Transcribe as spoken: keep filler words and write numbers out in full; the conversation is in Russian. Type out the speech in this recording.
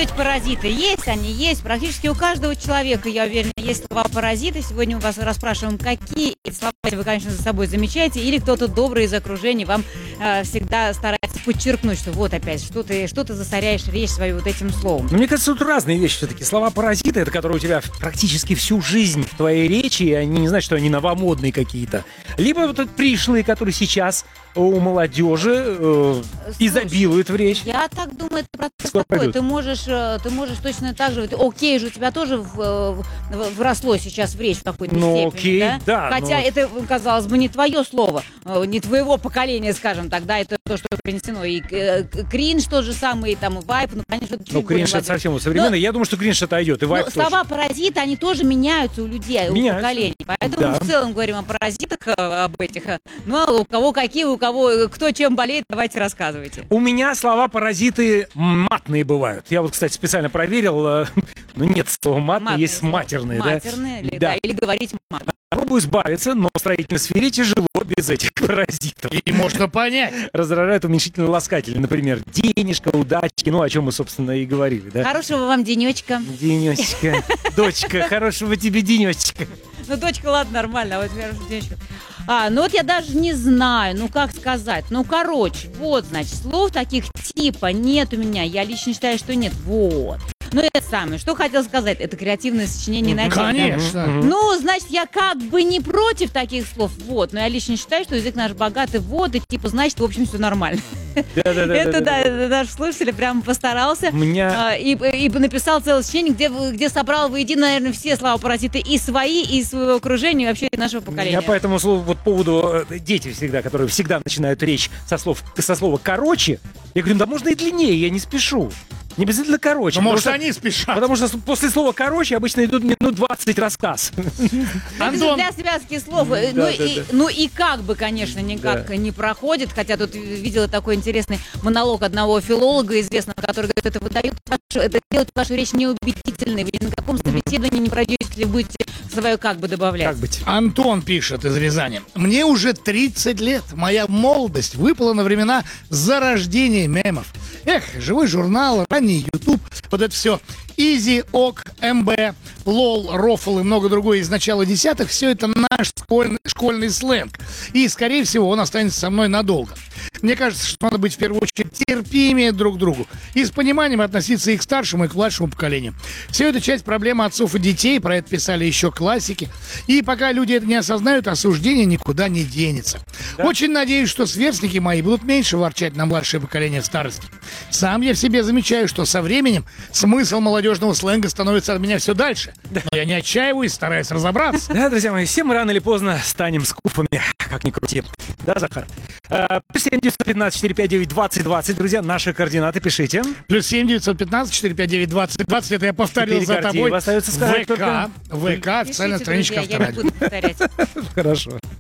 эти паразиты есть, они есть. Практически у каждого человека, я уверена, есть слова-паразиты. Сегодня мы вас расспрашиваем, какие слова вы, конечно, за собой замечаете, или кто-то добрый из окружения вам э, всегда старается подчеркнуть, что вот опять, что ты, что ты засоряешь речь свою вот этим словом. Но мне кажется, тут разные вещи все-таки. Слова-паразиты, это которые у тебя практически всю жизнь в твоей речи, и они не знают, что они новомодные какие-то. Либо вот этот пришлые, которые сейчас у молодежи э, изобилуют в речи. Я так думаю, это процесс такой. Ты можешь, ты можешь точно так же... Окей же, у тебя тоже в, в, вросло сейчас в речь в какой-то ну, степени, окей, да? да. Хотя но... это, казалось бы, не твое слово, не твоего поколения, скажем так, да, это то, что принесено. И кринж тот же самый, там, вайп, ну, конечно, это чуть Ну, кринж это совсем современный. Но... Я думаю, что кринж отойдет, и вайп тоже. Слова-паразиты, они тоже меняются у людей, меняются. У поколений. Поэтому да. мы в целом говорим о паразитах, об этих. Ну, а у кого какие, у кого кто чем болеет, давайте рассказывайте. У меня слова-паразиты матные бывают. Я вот, кстати, специально проверил. Ну, нет слова матные, матные есть матерные. Матерные, да? Или, да. Да, или говорить матно. Пробую избавиться, но в строительной сфере тяжело без этих паразитов. И можно понять. Раздражают уменьшительные ласкатели. Например, денежка, удачки. Ну, о чем мы, собственно, и говорили. Да? Хорошего вам денечка. Денечка. Дочка, хорошего тебе денечка. Ну, дочка, ладно, нормально. А вот хорошего денечка. А, ну вот я даже не знаю, ну как сказать. Ну, короче, вот, значит, слов таких типа нет у меня. Я лично считаю, что нет. Вот. Ну, это самое. Что хотел сказать? Это креативное сочинение на тему. Конечно. Ну, значит, я как бы не против таких слов. Вот. Но я лично считаю, что язык наш богатый. Вот. И типа, значит, в общем, все нормально. Да-да-да. Это, да, наш слушатель прям постарался. Меня... И, и написал целое сочинение, где, где собрал воедино, наверное, все слова-паразиты и свои, и своего окружения, и вообще нашего поколения. Я по этому слову, вот поводу дети всегда, которые всегда начинают речь со, слов, со слова «короче», я говорю, да можно и длиннее, я не спешу. Не обязательно короче. Ну, может, что, они спешат. Потому что после слова «короче» обычно идут минут двадцать рассказ. Антон... Это для связки слов. Да, ну, да, и, да. ну и как бы, конечно, никак да. не проходит. Хотя тут видела такой интересный монолог одного филолога известного, который говорит, это выдает вашу, это делает вашу речь неубедительной. Вы ни на каком собеседовании не пройдете, если будете свое как бы добавлять. Как быть? Антон пишет из Рязани. Мне уже тридцать лет. Моя молодость выпала на времена зарождения мемов. Эх, живой журнал, ранний YouTube, вот это все. Изи, ок, МБ, лол, рофл и много другое из начала десятых. Все это наш школьный, школьный сленг. И, скорее всего, он останется со мной надолго. Мне кажется, что надо быть в первую очередь терпимее друг к другу и с пониманием относиться и к старшему, и к младшему поколению. Все это часть проблемы отцов и детей, про это писали еще классики. И пока люди это не осознают, осуждение никуда не денется. Да? Очень надеюсь, что сверстники мои будут меньше ворчать на младшее поколение в старости. Сам я в себе замечаю, что со временем смысл молодежного сленга становится от меня все дальше. Да. Но я не отчаиваюсь, стараюсь разобраться. Да, друзья мои, все мы рано или поздно станем скуфами, как ни крути. Да, Захар? Плюс семь девятьсот пятнадцать четыре пять девять двадцать двадцать, друзья, наши координаты пишите. Плюс семь девятьсот пятнадцать четыре пять девять двадцать двадцать, это я повторил за тобой. Остается сказать ВК, ВК, официальная страничка авторадио. Хорошо.